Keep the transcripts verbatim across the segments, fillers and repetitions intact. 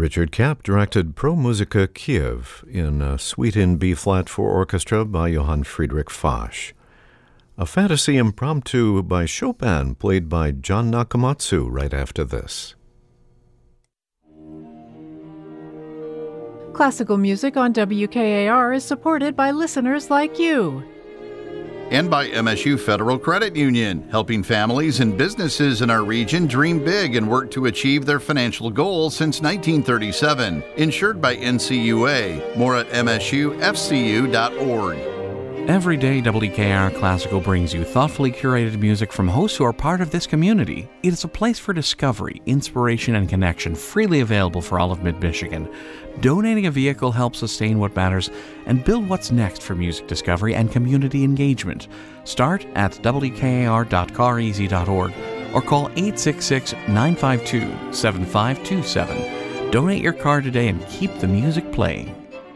Richard Kapp directed Pro Musica Kiev in a suite in B-flat for orchestra by Johann Friedrich Fasch. A fantasy impromptu by Chopin played by John Nakamatsu right after this. Classical music on W K A R is supported by listeners like you. And by M S U Federal Credit Union, helping families and businesses in our region dream big and work to achieve their financial goals since nineteen thirty-seven. Insured by N C U A. More at M S U F C U dot org. Every day, W K A R Classical brings you thoughtfully curated music from hosts who are part of this community. It is a place for discovery, inspiration, and connection, freely available for all of Mid-Michigan. Donating a vehicle helps sustain what matters and build what's next for music discovery and community engagement. Start at W K A R dot car easy dot org or call eight six six, nine five two, seven five two seven. Donate your car today and keep the music playing.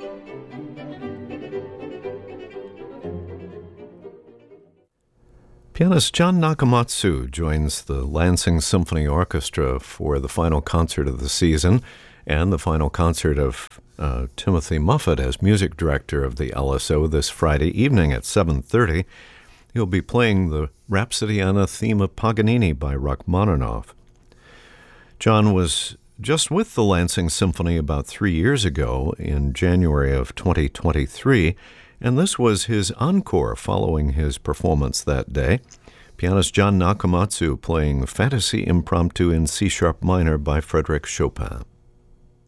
Pianist John Nakamatsu joins the Lansing Symphony Orchestra for the final concert of the season and the final concert of uh, Timothy Muffet as music director of the L S O this Friday evening at seven thirty. He'll be playing the Rhapsody on a Theme of Paganini by Rachmaninoff. John was just with the Lansing Symphony about three years ago in January of twenty twenty-three, and this was his encore following his performance that day. Pianist John Nakamatsu playing Fantasy Impromptu in C-sharp minor by Frédéric Chopin.